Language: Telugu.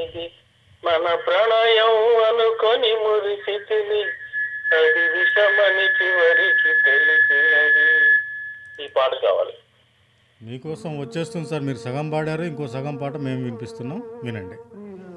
తెలిసినది, మన ప్రణయం అనుకొని మురిసితిని, అది విషమని చివరికి తెలిసినది. ఈ పాట కావాలి. మీకోసం వచ్చేస్తుంది సార్. మీరు సగం పాడారు, ఇంకో సగం పాట మేము వినిపిస్తున్నాం, వినండి.